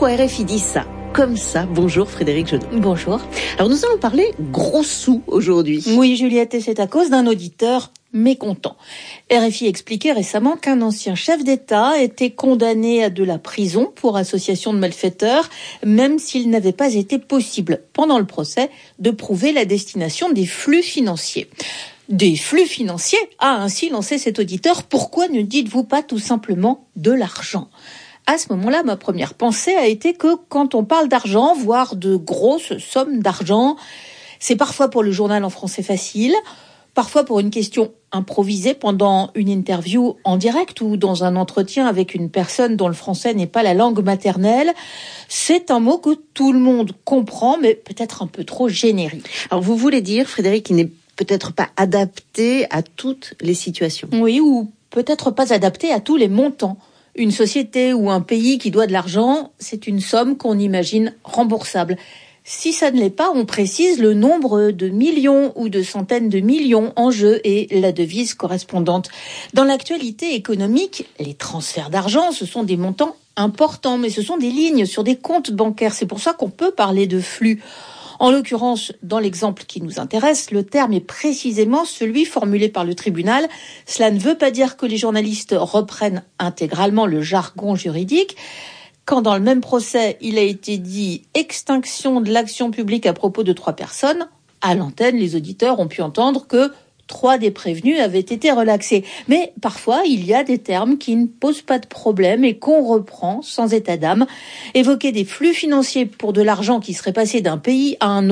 pourquoi RFI dit ça comme ça. Bonjour Frédérique Jodot. Bonjour. Alors nous allons parler gros sous aujourd'hui. Oui Juliette, et c'est à cause d'un auditeur mécontent. RFI expliquait récemment qu'un ancien chef d'État était condamné à de la prison pour association de malfaiteurs, même s'il n'avait pas été possible, pendant le procès, de prouver la destination des flux financiers. Des flux financiers, a ainsi lancé cet auditeur. Pourquoi ne dites-vous pas tout simplement de l'argent ? À ce moment-là, ma première pensée a été que quand on parle d'argent, voire de grosses sommes d'argent, c'est parfois pour le journal en français facile, parfois pour une question improvisée pendant une interview en direct ou dans un entretien avec une personne dont le français n'est pas la langue maternelle. C'est un mot que tout le monde comprend, mais peut-être un peu trop générique. Alors vous voulez dire, Frédérique, qu'il n'est peut-être pas adapté à toutes les situations. Oui, ou peut-être pas adapté à tous les montants. Une société ou un pays qui doit de l'argent, c'est une somme qu'on imagine remboursable. Si ça ne l'est pas, on précise le nombre de millions ou de centaines de millions en jeu et la devise correspondante. Dans l'actualité économique, les transferts d'argent, ce sont des montants importants, mais ce sont des lignes sur des comptes bancaires. C'est pour ça qu'on peut parler de flux. En l'occurrence, dans l'exemple qui nous intéresse, le terme est précisément celui formulé par le tribunal. Cela ne veut pas dire que les journalistes reprennent intégralement le jargon juridique. Quand dans le même procès, il a été dit extinction de l'action publique à propos de 3 personnes, à l'antenne, les auditeurs ont pu entendre que 3 des prévenus avaient été relaxés. Mais parfois, il y a des termes qui ne posent pas de problème et qu'on reprend sans état d'âme. Évoquer des flux financiers pour de l'argent qui serait passé d'un pays à un autre,